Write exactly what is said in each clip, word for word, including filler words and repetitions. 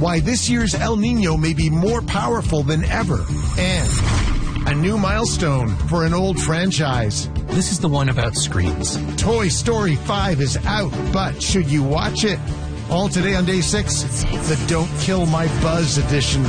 why this year's El Nino may be more powerful than ever, and a new milestone for an old franchise. This is the one about screens. Toy Story five is out, but should you watch it? All today on Day six, the Don't Kill My Buzz edition.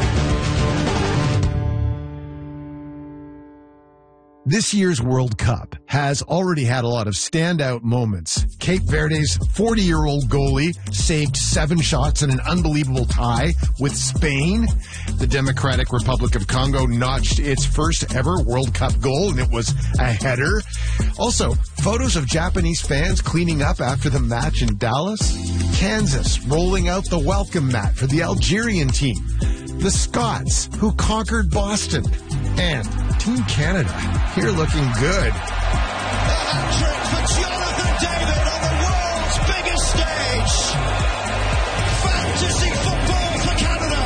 This year's World Cup has already had a lot of standout moments. Cape Verde's forty-year-old goalie saved seven shots in an unbelievable tie with Spain. The Democratic Republic of Congo notched its first ever World Cup goal, and it was a header. Also, photos of Japanese fans cleaning up after the match in Dallas. Kansas rolling out the welcome mat for the Algerian team. The Scots, who conquered Boston. And Team Canada, here looking good. A hat-trick for Jonathan David on the world's biggest stage. Fantasy football for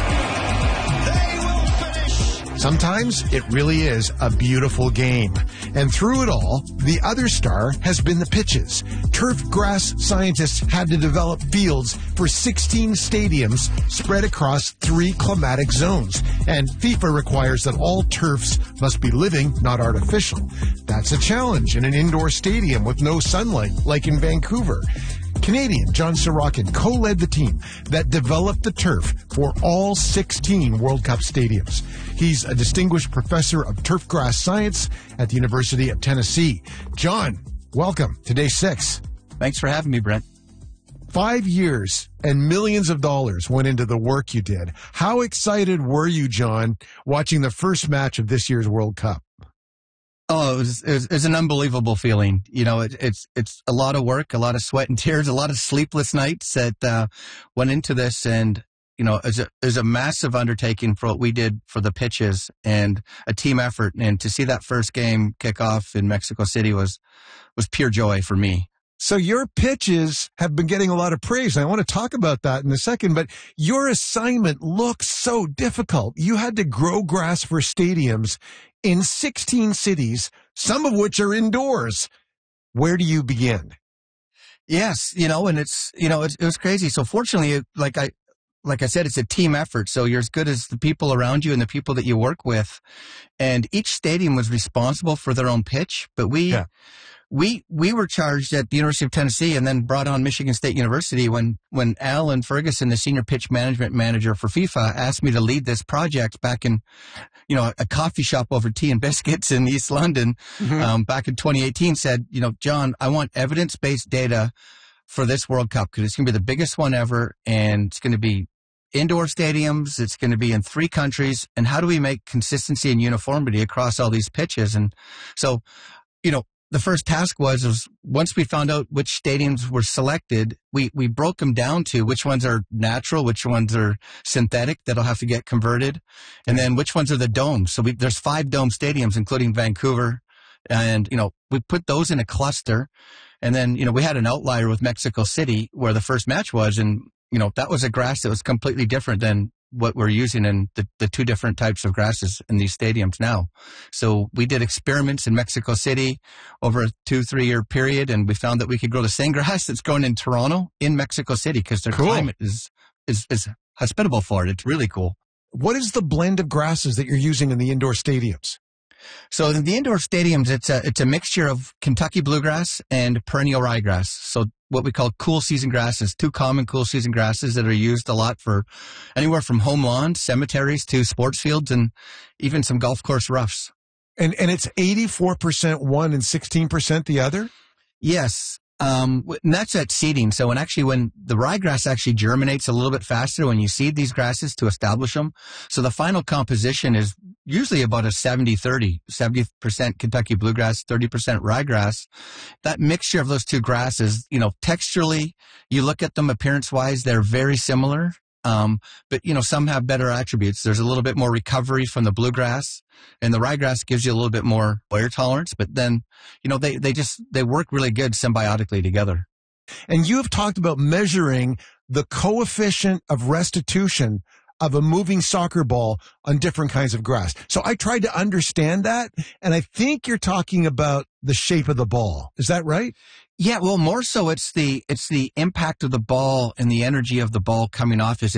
Canada. They will finish. Sometimes it really is a beautiful game. And through it all, the other star has been the pitches. Turf grass scientists had to develop fields for sixteen stadiums spread across three climatic zones. And FIFA requires that all turfs must be living, not artificial. That's a challenge in an indoor stadium with no sunlight, like in Vancouver. Canadian John Sorokin co-led the team that developed the turf for all sixteen World Cup stadiums. He's a distinguished professor of turf grass science at the University of Tennessee. John, welcome to Day six. Thanks for having me, Brent. Five years and millions of dollars went into the work you did. How excited were you, John, watching the first match of this year's World Cup? Oh, it was, it was, it was an unbelievable feeling. You know, it, it's it's a lot of work, a lot of sweat and tears, a lot of sleepless nights that uh, went into this. And, you know, it was, a, it was a massive undertaking for what we did for the pitches and a team effort. And to see that first game kick off in Mexico City was was pure joy for me. So your pitches have been getting a lot of praise. I want to talk about that in a second, but your assignment looks so difficult. You had to grow grass for stadiums in sixteen cities, some of which are indoors. Where do you begin? Yes, you know, and it's, you know, it, it was crazy. So fortunately, like I, like I said, it's a team effort. So you're as good as the people around you and the people that you work with. And each stadium was responsible for their own pitch, but we, yeah. We we were charged at the University of Tennessee and then brought on Michigan State University when, when Alan Ferguson, the senior pitch management manager for FIFA, asked me to lead this project back in, you know, a coffee shop over tea and biscuits in East London, mm-hmm. um, back in twenty eighteen, said, you know, John, I want evidence-based data for this World Cup because it's going to be the biggest one ever, and it's going to be indoor stadiums. It's going to be in three countries. And how do we make consistency and uniformity across all these pitches? And so, you know, the first task was, was once we found out which stadiums were selected, we, we broke them down to which ones are natural, which ones are synthetic that'll have to get converted, and then which ones are the domes. So we, there's five dome stadiums, including Vancouver. And, you know, we put those in a cluster. And then, you know, we had an outlier with Mexico City where the first match was. And, you know, that was a grass that was completely different than what we're using in the, the two different types of grasses in these stadiums now. So we did experiments in Mexico City over a two, three year period, and we found that we could grow the same grass that's grown in Toronto in Mexico City because their cool. climate is, is, is hospitable for it. It's really cool. What is the blend of grasses that you're using in the indoor stadiums? So in the indoor stadiums, it's a, it's a mixture of Kentucky bluegrass and perennial ryegrass. So what we call cool season grasses, two common cool season grasses that are used a lot for anywhere from home lawns, cemeteries to sports fields, and even some golf course roughs. And and it's eighty-four percent one and sixteen percent the other? Yes. Um, and that's at seeding. So when actually, when the ryegrass actually germinates a little bit faster when you seed these grasses to establish them. So the final composition is usually about a seventy thirty, seventy percent Kentucky bluegrass, thirty percent ryegrass. That mixture of those two grasses, you know, texturally, you look at them appearance wise, they're very similar. Um, but you know, some have better attributes. There's a little bit more recovery from the bluegrass, and the ryegrass gives you a little bit more wear tolerance, but then, you know, they, they just, they work really good symbiotically together. And you have talked about measuring the coefficient of restitution of a moving soccer ball on different kinds of grass. So I tried to understand that, and I think you're talking about the shape of the ball. Is that right? Yeah, well, more so it's the, it's the impact of the ball and the energy of the ball coming off as